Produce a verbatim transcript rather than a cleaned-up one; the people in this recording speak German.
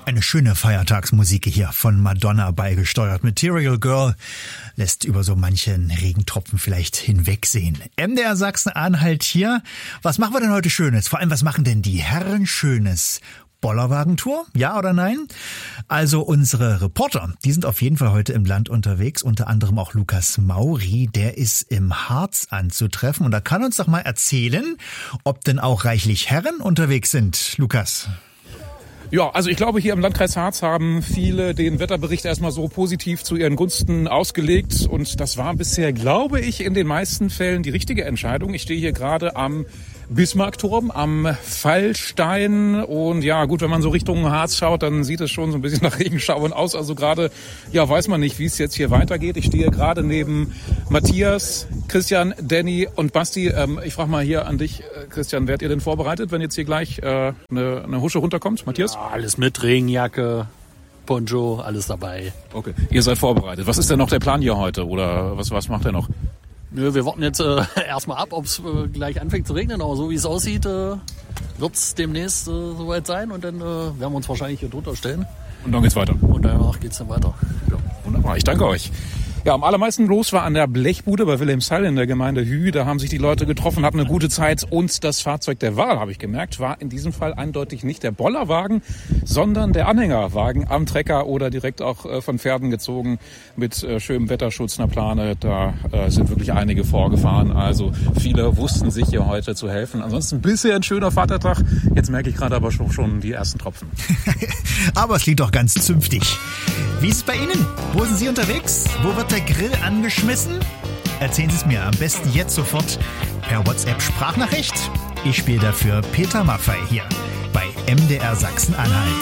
Eine schöne Feiertagsmusik hier von Madonna beigesteuert. Material Girl lässt über so manchen Regentropfen vielleicht hinwegsehen. M D R Sachsen-Anhalt hier. Was machen wir denn heute Schönes? Vor allem, was machen denn die Herren Schönes? Bollerwagentour? Ja oder nein? Also unsere Reporter, die sind auf jeden Fall heute im Land unterwegs, unter anderem auch Lukas Mauri, der ist im Harz anzutreffen und da kann uns doch mal erzählen, ob denn auch reichlich Herren unterwegs sind. Lukas. Ja, also ich glaube, hier im Landkreis Harz haben viele den Wetterbericht erstmal so positiv zu ihren Gunsten ausgelegt. Und das war bisher, glaube ich, in den meisten Fällen die richtige Entscheidung. Ich stehe hier gerade am Bismarckturm, am Fallstein. Und ja, gut, wenn man so Richtung Harz schaut, dann sieht es schon so ein bisschen nach Regenschauern aus. Also gerade, ja, weiß man nicht, wie es jetzt hier weitergeht. Ich stehe gerade neben Matthias, Christian, Danny und Basti. Ähm, ich frage mal hier an dich, Christian, werdet ihr denn vorbereitet, wenn jetzt hier gleich äh, eine, eine Husche runterkommt? Matthias? Ja, alles mit, Regenjacke, Poncho, alles dabei. Okay, ihr seid vorbereitet. Was ist denn noch der Plan hier heute oder was, was macht ihr noch? Nö, wir warten jetzt äh, erstmal ab, ob es äh, gleich anfängt zu regnen, aber so wie es aussieht, äh, wird es demnächst äh, soweit sein und dann äh, werden wir uns wahrscheinlich hier drunter stellen. Und dann geht's weiter. Und danach geht's dann weiter. Ja, wunderbar, ich danke euch. Ja, am allermeisten los war an der Blechbude bei Wilhelmshall in der Gemeinde Hü. Da haben sich die Leute getroffen, hatten eine gute Zeit. Und das Fahrzeug der Wahl, habe ich gemerkt, war in diesem Fall eindeutig nicht der Bollerwagen, sondern der Anhängerwagen am Trecker oder direkt auch äh, von Pferden gezogen mit äh, schönem Wetterschutz einer Plane. Da äh, sind wirklich einige vorgefahren. Also viele wussten sich hier heute zu helfen. Ansonsten bisher ein schöner Vatertag. Jetzt merke ich gerade aber schon, schon die ersten Tropfen. Aber es liegt doch ganz zünftig. Wie ist es bei Ihnen? Wo sind Sie unterwegs? Wo wird der Grill angeschmissen? Erzählen Sie es mir am besten jetzt sofort per WhatsApp-Sprachnachricht. Ich spiele dafür Peter Maffay hier bei M D R Sachsen-Anhalt.